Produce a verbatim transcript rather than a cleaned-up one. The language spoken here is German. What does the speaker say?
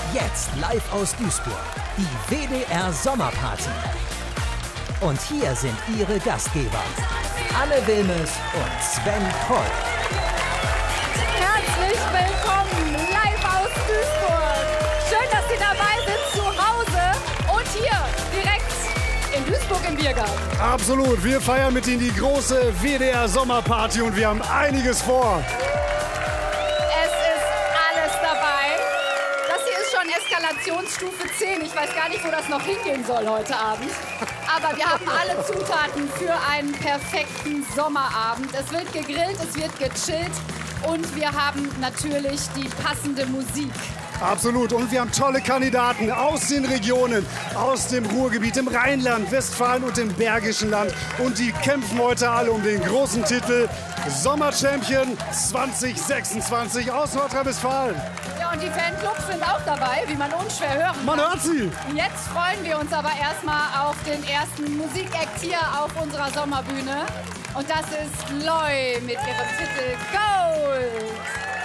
Jetzt live aus Duisburg, die W D R Sommerparty. Und hier sind ihre Gastgeber, Anne Wilmes und Sven Poll. Herzlich willkommen live aus Duisburg. Schön, dass Sie dabei sind zu Hause und hier direkt in Duisburg im Biergarten. Absolut, wir feiern mit Ihnen die große W D R Sommerparty und wir haben einiges vor. Es ist alles dabei. Das hier ist schon Eskalationsstufe zehn. Ich weiß gar nicht, wo das noch hingehen soll heute Abend. Aber wir haben alle Zutaten für einen perfekten Sommerabend. Es wird gegrillt, es wird gechillt und wir haben natürlich die passende Musik. Absolut. Und wir haben tolle Kandidaten aus den Regionen, aus dem Ruhrgebiet, im Rheinland, Westfalen und im Bergischen Land. Und die kämpfen heute alle um den großen Titel Sommerchampion zwanzig sechsundzwanzig aus Nordrhein-Westfalen. Ja, und die Fanclubs sind auch dabei, wie man unschwer hören kann. Man hört sie. Jetzt freuen wir uns aber erstmal auf den ersten Musikakt hier auf unserer Sommerbühne. Und das ist Loi mit ihrem Titel Gold.